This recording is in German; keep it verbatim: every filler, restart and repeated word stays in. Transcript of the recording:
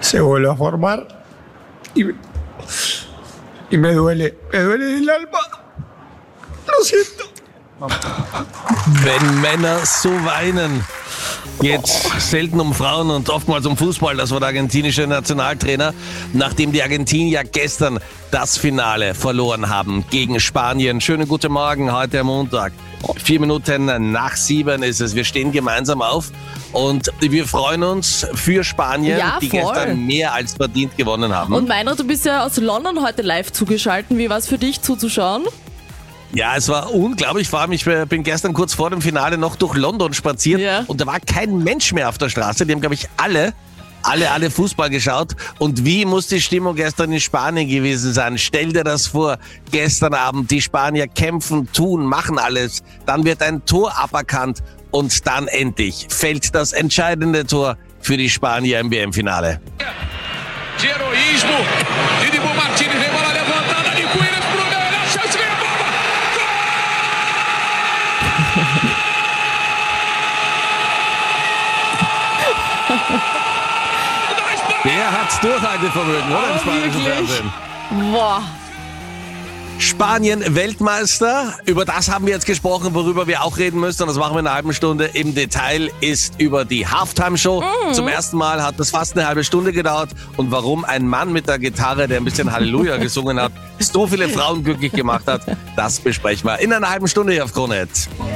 se vuelve a formar y, y me duele, me duele el alma. Lo siento. Wenn Männer so weinen, geht selten um Frauen und oftmals um Fußball. Das war der argentinische Nationaltrainer, nachdem die Argentinier gestern das Finale verloren haben gegen Spanien. Schönen guten Morgen, heute am Montag. Vier Minuten nach sieben ist es. Wir stehen gemeinsam auf und wir freuen uns für Spanien, Ja, die voll. gestern mehr als verdient gewonnen haben. Und Meinrad, du bist ja aus London heute live zugeschaltet. Wie war es für dich zuzuschauen? Ja, es war unglaublich. Vor allem, ich bin gestern kurz vor dem Finale noch durch London spaziert Ja. und da war kein Mensch mehr auf der Straße. Die haben, glaube ich, alle, alle, alle Fußball geschaut. Und wie muss die Stimmung gestern in Spanien gewesen sein? Stell dir das vor, gestern Abend, die Spanier kämpfen, tun, machen alles. Dann wird ein Tor aberkannt und dann endlich fällt das entscheidende Tor für die Spanier im W M-Finale. De heroísmo, de Dibu Martínez, vem bola levantada, Nico Williams pro meio, olha a chance, vem a bomba! Der hat Durchhaltevermögen, oder? Im spanischen wirklich? Fernsehen. Boah. Spanien Weltmeister, über das haben wir jetzt gesprochen, worüber wir auch reden müssen und das machen wir in einer halben Stunde im Detail, ist über die Halftime-Show. Mhm. Zum ersten Mal hat das fast eine halbe Stunde gedauert und warum ein Mann mit der Gitarre, der ein bisschen Halleluja gesungen hat, so viele Frauen glücklich gemacht hat, das besprechen wir in einer halben Stunde hier auf Krone Hit.